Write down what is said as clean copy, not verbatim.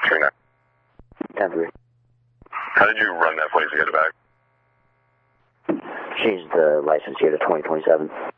Trina. 10-3. How did you run that place to get it back? Changed the license here to 2027.